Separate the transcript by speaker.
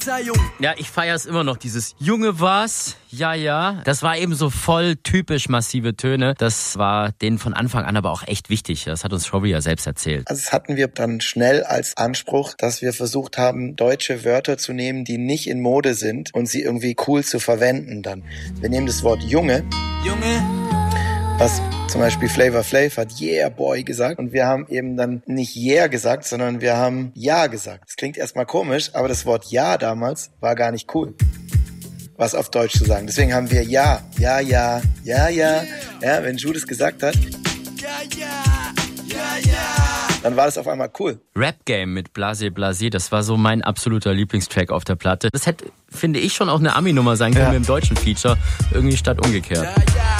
Speaker 1: Ja, ich feier's immer noch, dieses Junge war's, ja. Das war eben so voll typisch massive Töne. Das war denen von Anfang an aber auch echt wichtig. Das hat uns Robbie ja selbst erzählt.
Speaker 2: Also das hatten wir dann schnell als Anspruch, dass wir versucht haben, deutsche Wörter zu nehmen, die nicht in Mode sind und sie irgendwie cool zu verwenden dann. Wir nehmen das Wort Junge, was zum Beispiel Flavor Flav hat Yeah Boy gesagt und wir haben eben dann nicht Yeah gesagt, sondern wir haben Ja gesagt. Das klingt erstmal komisch, aber das Wort Ja damals war gar nicht cool, was auf Deutsch zu sagen. Deswegen haben wir Ja, wenn Jude es gesagt hat, dann war das auf einmal cool.
Speaker 1: Rap Game mit Blase Blase, das war so mein absoluter Lieblingstrack auf der Platte. Das hätte, finde ich, schon auch eine Ami-Nummer sein können mit dem deutschen Feature, irgendwie statt umgekehrt.